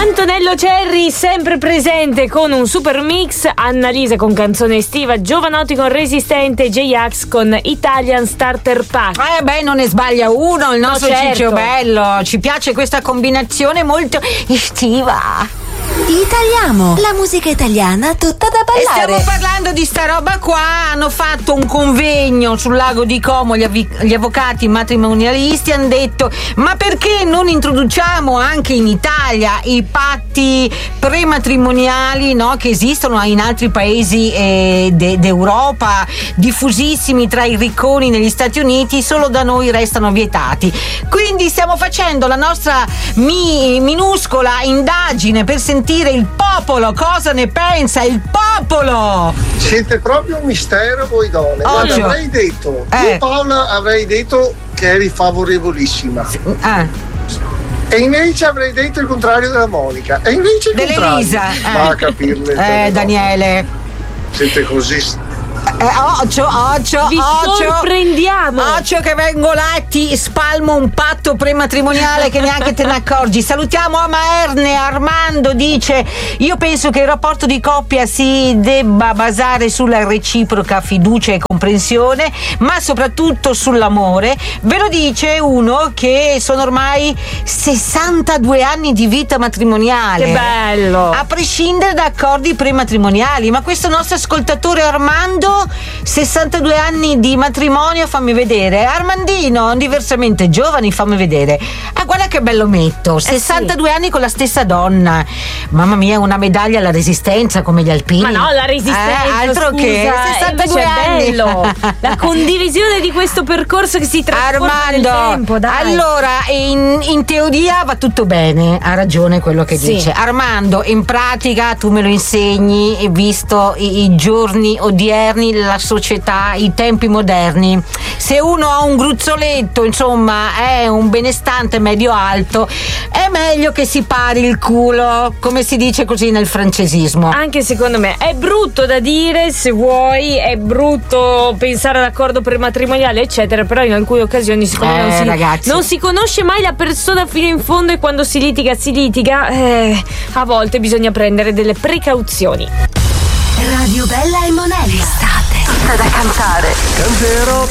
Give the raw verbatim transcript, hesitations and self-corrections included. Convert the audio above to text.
Antonello Cerri sempre presente con un super mix, Annalisa con Canzone Estiva, Giovanotti con Resistente, J-Ax con Italian Starter Pack. Eh beh, non ne sbaglia uno, il nostro No, certo. Ciccio Bello. Ci piace questa combinazione molto estiva. Italiamo, la musica italiana tutta da E ballare. stiamo parlando di sta roba qua. Hanno fatto un convegno sul lago di Como gli, avvi- gli avvocati matrimonialisti. Hanno detto: ma perché non introduciamo anche in Italia i patti prematrimoniali, no, che esistono in altri paesi eh, de- d'Europa, diffusissimi tra i ricconi negli Stati Uniti, solo da noi restano vietati. Quindi stiamo facendo la nostra mi- minuscola indagine per sentire il popolo cosa ne pensa. Il popolo Siete proprio un mistero voi donne. Guarda, Occhio. avrei detto, Eh. io Paola avrei detto che eri favorevolissima. ah, E invece avrei detto il contrario della Monica. E invece il dell'Elisa. contrario. Ma a capirle. Eh, Daniele. Siete così. Eh, occhio, occhio, Vi occhio. sorprendiamo. Occhio che vengo là e ti spalmo un patto prematrimoniale che neanche te ne accorgi. Salutiamo Amaerne. Armando dice: io penso che il rapporto di coppia si debba basare sulla reciproca fiducia e comprensione, ma soprattutto sull'amore. Ve lo dice uno che sono ormai sessantadue anni di vita matrimoniale. Che bello. A prescindere da accordi prematrimoniali. Ma questo nostro ascoltatore Armando, sessantadue anni di matrimonio, fammi vedere. Armandino, diversamente giovani, fammi vedere. Ah, guarda che bello metto. sessantadue anni con la stessa donna. Mamma mia, una medaglia alla resistenza come gli alpini. Ma no, la resistenza, Eh, altro scusa, che sessantadue invece è anni. bello. La condivisione di questo percorso che si trasforma nel Armando, tempo, dai. allora in, in teoria va tutto bene, ha ragione quello che Sì. dice Armando. In pratica tu me lo insegni, visto i, i giorni odierni, la società, i tempi moderni. Se uno ha un gruzzoletto, insomma è un benestante medio alto, è meglio che si pari il culo, come si dice così nel francesismo. Anche secondo me è brutto da dire, se vuoi, è brutto pensare all'accordo prematrimoniale eccetera, però in alcune occasioni secondo me Eh, non, si, ragazzi. non si conosce mai la persona fino in fondo, e quando si litiga si litiga, eh, a volte bisogna prendere delle precauzioni. Radio Bella e Monella. Estate, tutta da cantare. Canterò